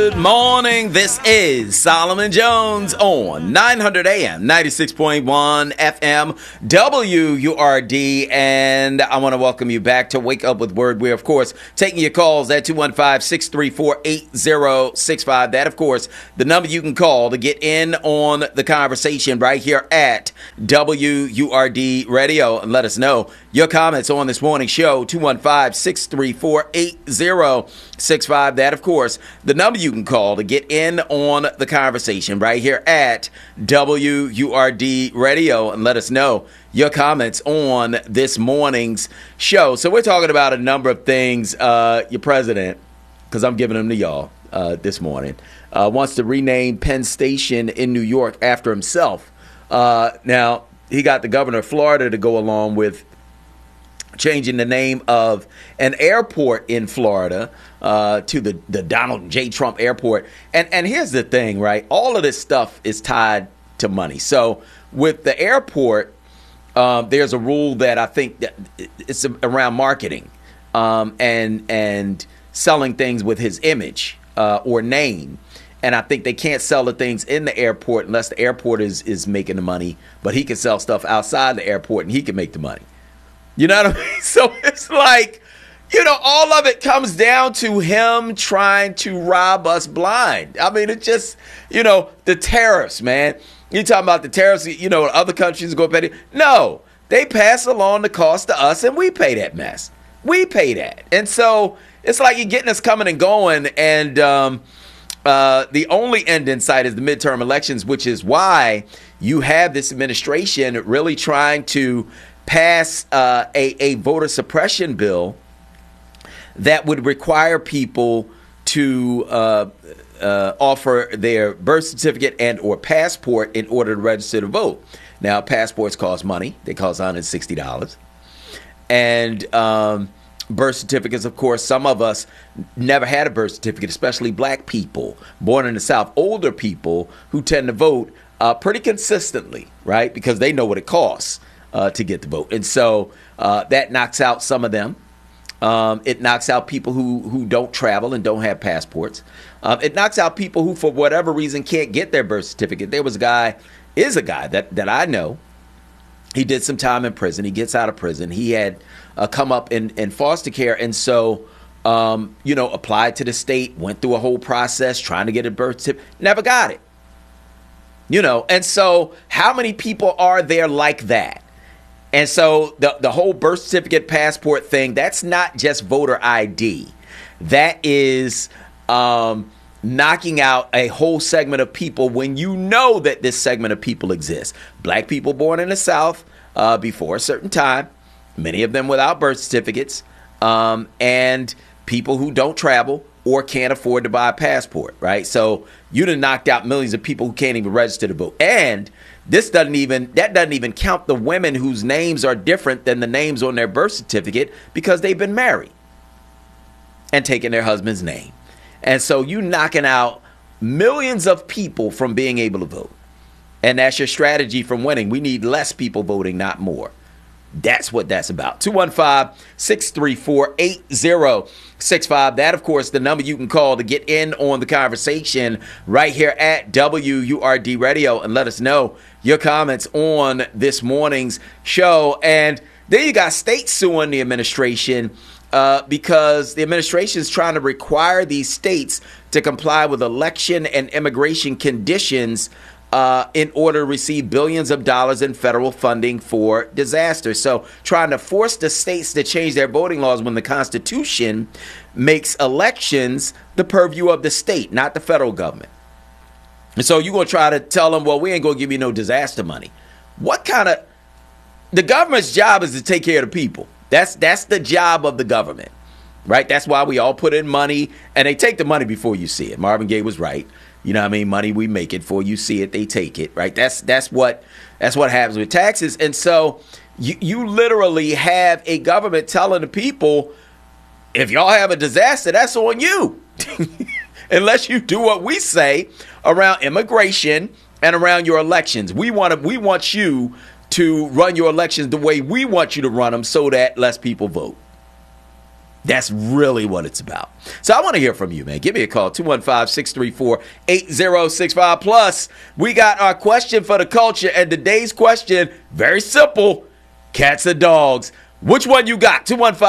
Good morning. This is Solomon Jones on 900 AM, 96.1 FM, WURD, and I want to welcome you back to Wake Up with Word. We're, of course, taking your calls at 215-634-8065. That, of course, the number you can call to get in on the conversation right here at WURD Radio and let us know your comments on this morning's show, 215-634-8065. That, of course, the number you can call to get in on the conversation right here at WURD Radio and let us know your comments on this morning's show. So we're talking about a number of things. Your president, because I'm giving them to y'all this morning, wants to rename Penn Station in New York after himself. Now, he got the governor of Florida to go along with changing the name of an airport in Florida to the Donald J. Trump Airport. And here's the thing, right? All of this stuff is tied to money. So with the airport, there's a rule that I think that it's around marketing and selling things with his image or name. And I think they can't sell the things in the airport unless the airport is making the money. But he can sell stuff outside the airport and he can make the money. You know what I mean? So it's like, all of it comes down to him trying to rob us blind. I mean, it's just, the tariffs, man. You talking about the tariffs, other countries go pay. No, they pass along the cost to us and we pay that mess. We pay that. And so it's like you're getting us coming and going. And the only end in sight is the midterm elections, which is why you have this administration really trying to pass a voter suppression bill that would require people to offer their birth certificate and or passport in order to register to vote. Now, passports cost money. They cost $160. And birth certificates, of course, some of us never had a birth certificate, especially black people born in the South, older people who tend to vote pretty consistently, right? Because they know what it costs to get the vote. And so that knocks out some of them. It knocks out people who don't travel and don't have passports. It knocks out people who, for whatever reason, can't get their birth certificate. There was a guy that I know. He did some time in prison. He gets out of prison. He had come up in foster care. And so, applied to the state, went through a whole process trying to get a birth certificate, never got it. And so how many people are there like that? And so the whole birth certificate passport thing, that's not just voter ID. That is knocking out a whole segment of people when you know that this segment of people exists. Black people born in the South before a certain time, many of them without birth certificates, and people who don't travel or can't afford to buy a passport, right? So you done knocked out millions of people who can't even register to vote. And that doesn't even count the women whose names are different than the names on their birth certificate because they've been married and taken their husband's name. And so you knocking out millions of people from being able to vote. And that's your strategy from winning. We need less people voting, not more. That's what that's about. 215-634-8065. That, of course, the number you can call to get in on the conversation right here at WURD Radio and let us know your comments on this morning's show. And then you got states suing the administration because the administration is trying to require these states to comply with election and immigration conditions in order to receive billions of dollars in federal funding for disasters. So trying to force the states to change their voting laws when the Constitution makes elections the purview of the state, not the federal government. And so you're going to try to tell them, well, we ain't going to give you no disaster money. The government's job is to take care of the people. That's the job of the government, right? That's why we all put in money, and they take the money before you see it. Marvin Gaye was right. You know what I mean? Money, we make it. Before you see it, they take it, right? That's what happens with taxes. And so you literally have a government telling the people, if y'all have a disaster, that's on you. Unless you do what we say around immigration and around your elections. We want you to run your elections the way we want you to run them so that less people vote. That's really what it's about. So I want to hear from you, man. Give me a call, 215-634-8065. Plus, we got our question for the culture, and today's question, very simple, cats or dogs? Which one you got?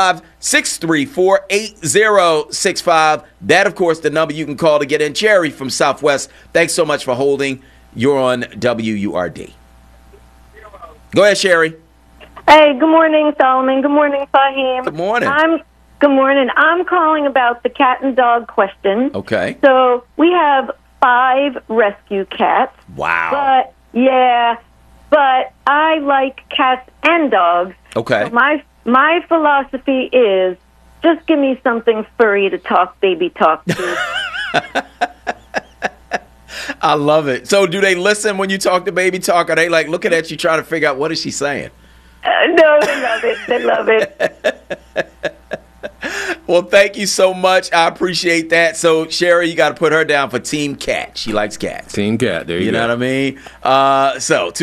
215-634-8065. That, of course, the number you can call to get in. Cherry from Southwest, thanks so much for holding. You're on WURD. Go ahead, Sherry. Hey, good morning, Solomon. Good morning, Fahim. Good morning. Good morning. I'm calling about the cat and dog question. Okay. So we have 5 rescue cats. Wow. But I like cats and dogs. Okay. So my philosophy is just give me something furry to baby talk to. I love it. So do they listen when you talk to baby talk? Are they like looking at you trying to figure out what is she saying? No, they love it. They love it. Well, thank you so much. I appreciate that. So, Sherry, you got to put her down for Team Cat. She likes cats. Team Cat. There you go. You know what I mean? So,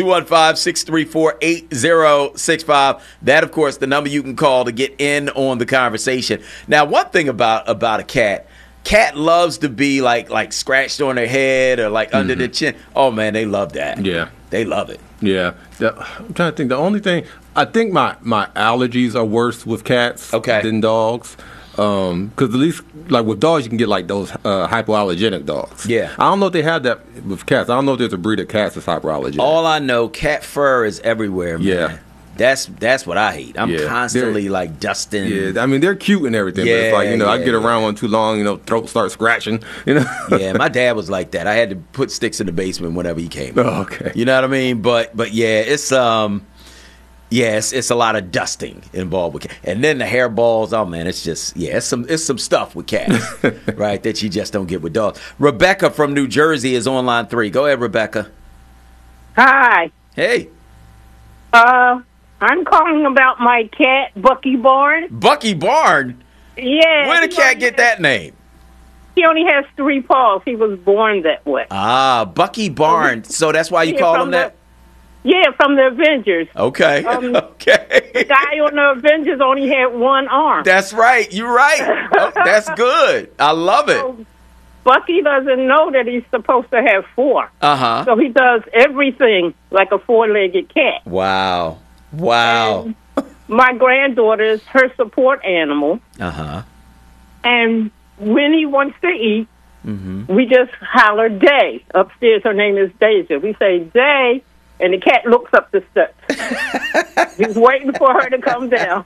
215-634-8065. That, of course, the number you can call to get in on the conversation. Now, one thing about a cat loves to be like scratched on their head or like under the chin. Oh, man, they love that. Yeah. They love it. Yeah. I'm trying to think. The only thing, I think my allergies are worse with cats than dogs. Because at least, like with dogs, you can get like those hypoallergenic dogs. Yeah. I don't know if they have that with cats. I don't know if there's a breed of cats that's hypoallergenic. All I know, cat fur is everywhere, man. Yeah. That's what I hate. I'm constantly like dusting. Yeah, I mean they're cute and everything, but it's like I get around one too long, throat starts scratching. Yeah, my dad was like that. I had to put sticks in the basement whenever he came. Oh, okay. You know what I mean? But yeah, it's a lot of dusting involved with cats. And then the hairballs. Oh man, it's just it's some stuff with cats, right? That you just don't get with dogs. Rebecca from New Jersey is on line 3. Go ahead, Rebecca. Hi. Hey. I'm calling about my cat, Bucky Barn. Bucky Barn? Yeah. Where did the cat get that name? He only has 3 paws. He was born that way. Ah, Bucky Barn. So that's why you call him that? Yeah, from the Avengers. Okay. Okay. The guy on the Avengers only had 1 arm. That's right. You're right. Oh, that's good. I love it. So Bucky doesn't know that he's supposed to have 4. Uh-huh. So he does everything like a 4-legged cat. Wow. And my granddaughter is her support animal. Uh-huh. And when he wants to eat, we just holler Day. Upstairs, her name is Deja. We say Day, and the cat looks up the steps. He's waiting for her to come down.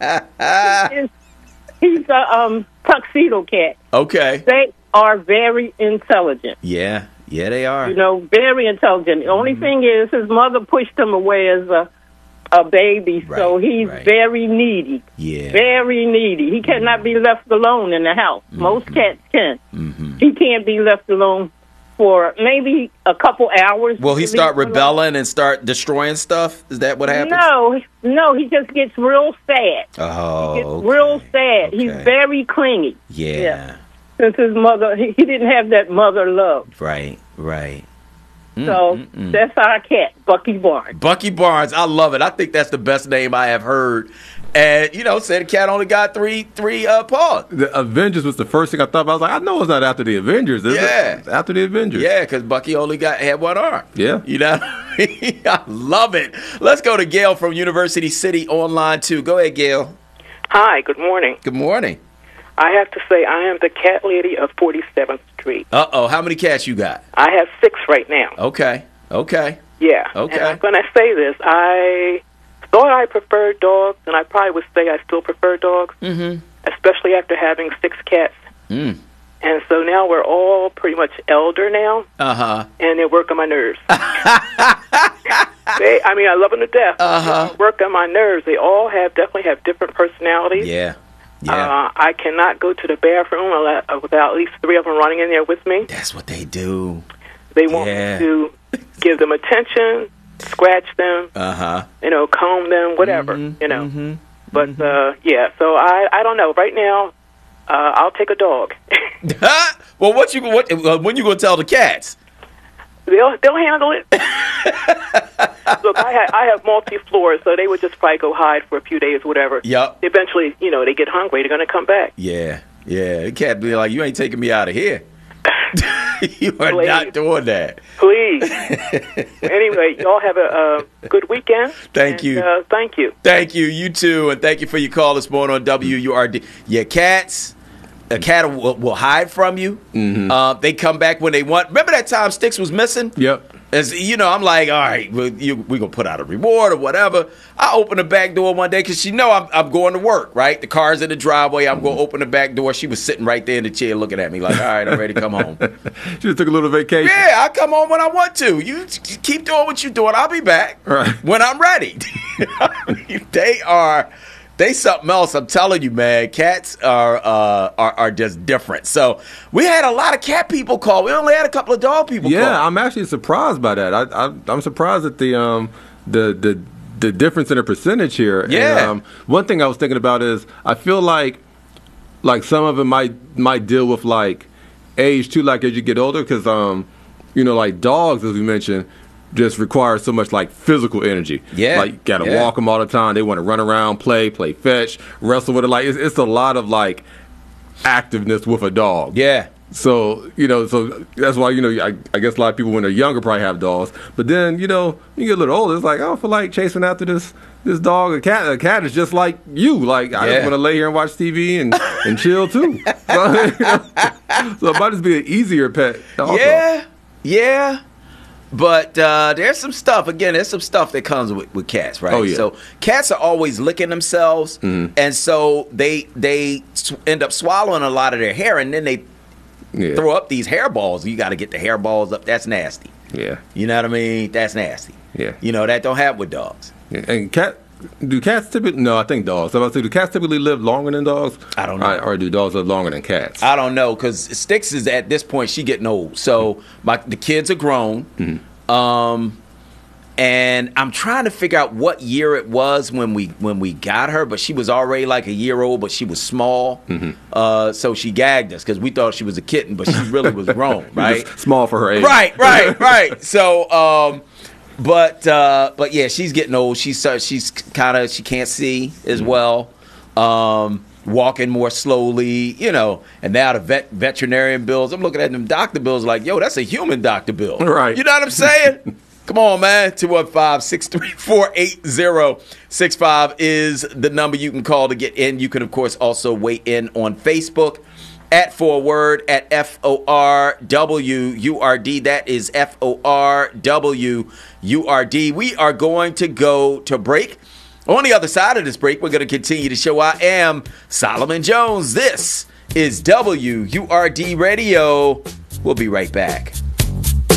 He's a tuxedo cat. Okay. They are very intelligent. Yeah. Yeah, they are. Very intelligent. The only thing is his mother pushed him away as a baby, so he's very needy. Yeah. Very needy. He cannot be left alone in the house. Most cats can. He can't be left alone for maybe a couple hours. Will he start rebelling and start destroying stuff? Is that what happens? No, he just gets real sad. Oh, he gets real sad. Okay. He's very clingy. Yeah. Since his mother, he didn't have that mother love. Right. So that's our cat, Bucky Barnes. Bucky Barnes, I love it. I think that's the best name I have heard. And say the cat only got three paws. The Avengers was the first thing I thought about. I was like, I know it's not after the Avengers, is it? It's after the Avengers. Yeah, because Bucky only had 1 arm. Yeah. You know what I mean? I love it. Let's go to Gail from University City on line 2. Go ahead, Gail. Hi, good morning. Good morning. I have to say I am the cat lady of 47th Street. Uh-oh, how many cats you got? I have 6 right now. Okay. Yeah. Okay. And I'm going to say this. I thought I preferred dogs, and I probably would say I still prefer dogs, especially after having 6 cats. Mm. And so now we're all pretty much elder now, and they work on my nerves. I love them to death. They work on my nerves. They all definitely have different personalities. Yeah. I cannot go to the bathroom without at least 3 of them running in there with me. That's what they do. They want me to give them attention, scratch them, comb them, whatever, But, so I don't know. Right now, I'll take a dog. Well, when you going to tell the cats? They'll handle it. Look, I have multi-floors, so they would just probably go hide for a few days, whatever. Yep. Eventually, they get hungry. They're going to come back. Yeah. The cat be like, you ain't taking me out of here. You are not doing that. Please. Anyway, y'all have a good weekend. Thank you. Thank you. Thank you. You too. And thank you for your call this morning on WURD. Yeah, cats. A cat will hide from you. Mm-hmm. They come back when they want. Remember that time Sticks was missing? Yep. As I'm like, all right, we're gonna put out a reward or whatever. I open the back door one day because she know I'm going to work. Right, the car's in the driveway. I'm gonna open the back door. She was sitting right there in the chair looking at me like, all right, I'm ready to come home. She just took a little vacation. Yeah, I come home when I want to. You keep doing what you're doing. I'll be back when I'm ready. They something else. I'm telling you, man. Cats are just different. So we had a lot of cat people call. We only had a couple of dog people call. Yeah, I'm actually surprised by that. I'm surprised at the difference in the percentage here. Yeah. And, one thing I was thinking about is I feel like some of it might deal with like age too, like as you get older, because like dogs, as we mentioned, just require so much like physical energy. Yeah. Like you gotta walk them all the time. They want to run around, play fetch, wrestle with it. Like it's a lot of like activeness with a dog. Yeah. So so that's why I guess a lot of people when they're younger probably have dogs. But then you get a little older, it's like I don't feel like chasing after this dog. A cat is just like you. Like I just want to lay here and watch TV and chill too. So it might just be an easier pet. Also. Yeah. But there's some stuff. Again, there's some stuff that comes with cats, right? Oh, yeah. So cats are always licking themselves, and so they end up swallowing a lot of their hair, and then they throw up these hairballs. You got to get the hairballs up. That's nasty. Yeah. You know what I mean? That's nasty. Yeah. That don't happen with dogs. Yeah. And do cats typically? No, I think dogs. I was about to say, do cats typically live longer than dogs? I don't know. Or do dogs live longer than cats? I don't know, because Sticks is at this point, she getting old. So the kids are grown. And I'm trying to figure out what year it was when we got her, but she was already like a year old, but she was small. So she gagged us because we thought she was a kitten, but she really was grown, right? Small for her age. Right. So, but yeah, she's getting old. She can't see as well. Walking more slowly, and now the veterinarian bills. I'm looking at them doctor bills like, yo, that's a human doctor bill. Right. You know what I'm saying? Come on, man. 215-634-8065 is the number you can call to get in. You can, of course, also weigh in on Facebook at @ForWord, at FORWURD. That is FORWURD. We are going to go to break. On the other side of this break, we're going to continue the show. I am Solomon Jones. This is WURD Radio. We'll be right back.